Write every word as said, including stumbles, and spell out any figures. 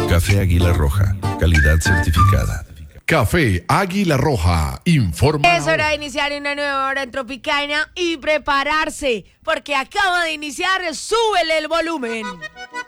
Café Águila Roja, calidad certificada. Café Águila Roja, informa. Es hora de iniciar una nueva hora en Tropicana y prepararse, porque acaba de iniciar Súbele el volumen.